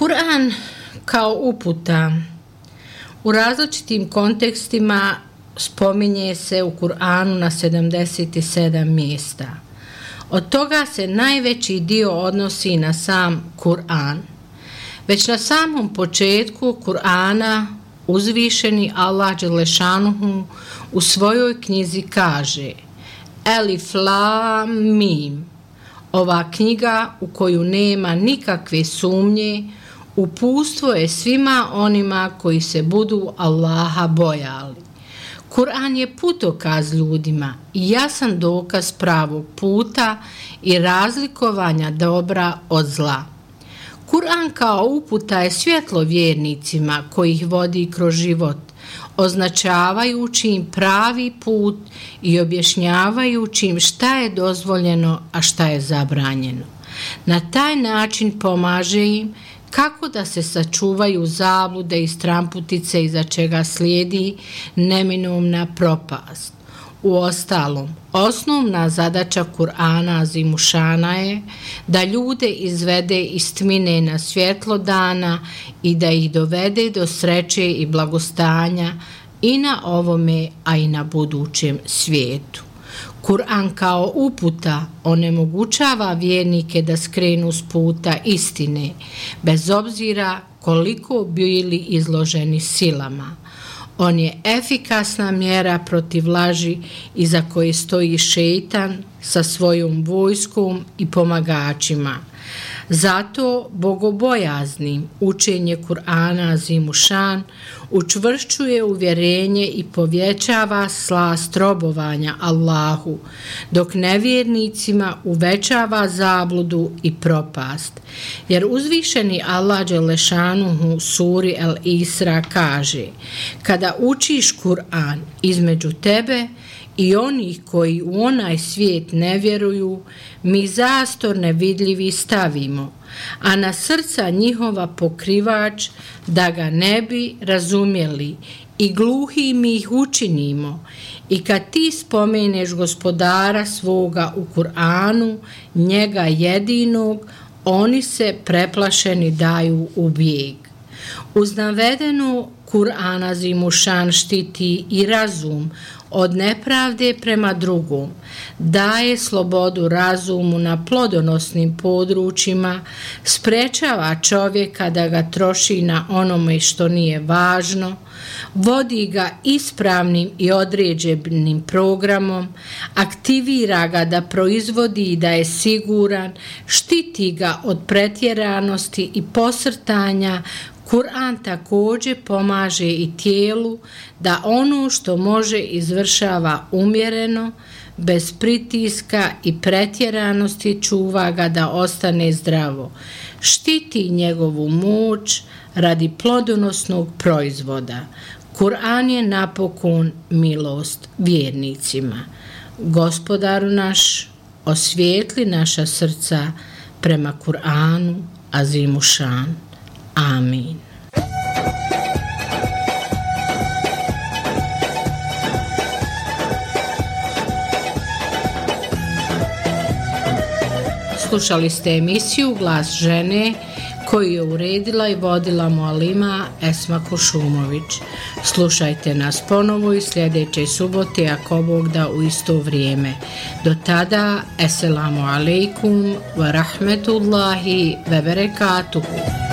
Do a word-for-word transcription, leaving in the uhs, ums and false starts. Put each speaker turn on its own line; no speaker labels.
Kur'an kao uputa u različitim kontekstima spominje se u Kur'anu na sedamdeset sedam mjesta. Od toga se najveći dio odnosi na sam Kur'an. Već na samom početku Kur'ana uzvišeni Allah dželešanuhu u svojoj knjizi kaže: Elif lam mim. Ova knjiga u koju nema nikakve sumnje uputstvo je svima onima koji se budu Allaha bojali. Kur'an je putokaz ljudima i jasan dokaz pravog puta i razlikovanja dobra od zla. Kur'an kao uputa je svjetlo vjernicima koji ih vodi kroz život, označavajući im pravi put i objašnjavajući im šta je dozvoljeno, a šta je zabranjeno. Na taj način pomaže im kako da se sačuvaju zablude i stramputice iza čega slijedi neminovna propast. Uostalom, osnovna zadaća Kur'ana Azimušana je da ljude izvede iz tmine na svjetlo dana i da ih dovede do sreće i blagostanja i na ovome, a i na budućem svijetu. Kur'an kao uputa onemogućava vjernike da skrenu s puta istine, bez obzira koliko bili izloženi silama. On je efikasna mjera protiv laži iza koje stoji šejtan sa svojom vojskom i pomagačima. Zato bogobojaznim učenje Kur'ana Azimušan učvršćuje uvjerenje i povjećava slast robovanja Allahu, dok nevjernicima uvećava zabludu i propast. Jer uzvišeni Allah dželešanuhu u suri El Isra kaže: kada učiš Kur'an između tebe i onih koji u onaj svijet ne vjeruju, mi zastor nevidljivi stavimo, a na srca njihova pokrivač da ga ne bi razumjeli i gluhi mi ih učinimo. I kad ti spomeneš gospodara svoga u Kur'anu, njega jedinog, oni se preplašeni daju u bijeg. Uz navedenu Kur'an Azimušan štiti i razum od nepravde prema drugom, daje slobodu razumu na plodonosnim područjima, sprečava čovjeka da ga troši na onome što nije važno, vodi ga ispravnim i određenim programom, aktivira ga da proizvodi i da je siguran, štiti ga od pretjeranosti i posrtanja. Kur'an također pomaže i tijelu da ono što može izvršava umjereno, bez pritiska i pretjeranosti, čuva ga da ostane zdravo, štiti njegovu moć radi plodonosnog proizvoda. Kur'an je napokon milost vjernicima. Gospodaru naš, osvijetli naša srca prema Kur'anu Azimušan. Amin. Slušali ste emisiju Glas žene koju je uredila i vodila mualima Esma Kušumović. Slušajte nas ponovo i sljedeće subote, ako Bog da, u isto vrijeme. Do tada, eselamu alejkum wa rahmetullahi wa barakatuhu.